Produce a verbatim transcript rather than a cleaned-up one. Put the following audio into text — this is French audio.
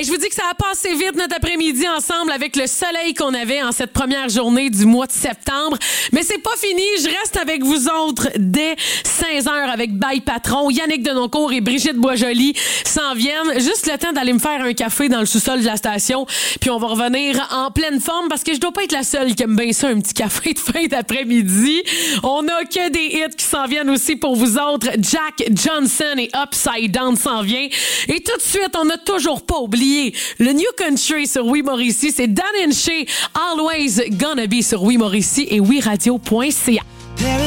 je vous dis que ça a passé vite notre après-midi ensemble avec le soleil qu'on avait en cette première journée du mois de septembre. Mais c'est pas fini, je reste avec vous autres dès seize heures avec Bye Patron. Yannick Denoncourt et Brigitte Boisjoli s'en viennent. Juste le temps d'aller me faire un café dans le sous-sol de la station. Puis on va revenir en pleine forme parce que je dois pas être la seule qui aime bien ça, un petit café de fin d'après-midi. On a que des hits qui s'en viennent aussi pour vous autres. Jack Johnson et Upside Down s'en vient. Et tout de suite, on n'a toujours pas oublié le New Country sur Oui Mauricie. C'est Dan and Shay, Always Gonna Be sur Oui Mauricie et oui radio point c a.